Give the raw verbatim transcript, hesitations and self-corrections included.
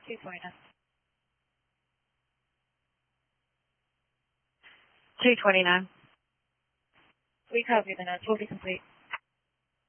two twenty-nine. two twenty-nine. We copy the notes. Will be complete.